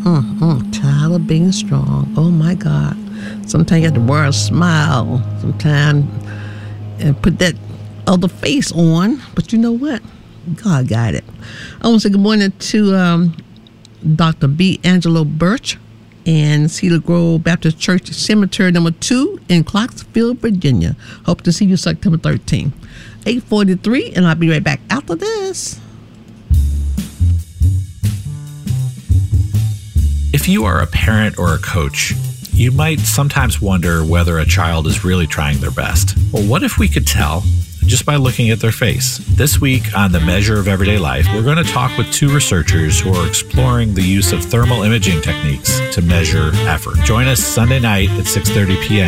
Tyler being strong. Oh my God. Sometimes you have to wear a smile. Sometimes and put that other face on. But you know what? God got it. I want to say good morning to Dr. B. Angelo Birch and Cedar Grove Baptist Church Cemetery number 2 in Clarksville, Virginia. Hope to see you September 13th. 8:43, and I'll be right back after this. If you are a parent or a coach, you might sometimes wonder whether a child is really trying their best. Well, what if we could tell just by looking at their face? This week on The Measure of Everyday Life, we're going to talk with 2 researchers who are exploring the use of thermal imaging techniques to measure effort. Join us Sunday night at 6:30 p.m.